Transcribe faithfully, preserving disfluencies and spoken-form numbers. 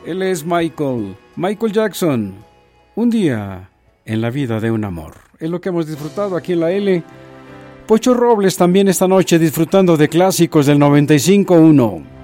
Él es Michael, Michael Jackson. Un día en la vida de un amor. Es lo que hemos disfrutado aquí en la L. Pocho Robles también esta noche disfrutando de clásicos del noventa y cinco punto uno.